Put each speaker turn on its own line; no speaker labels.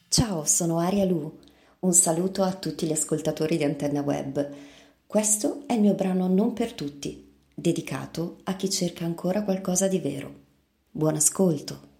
Ciao, sono Aria Lu. Un saluto a tutti gli ascoltatori di Antenna Web. Questo è il mio brano Non per tutti, dedicato a chi cerca ancora qualcosa di vero. Buon ascolto.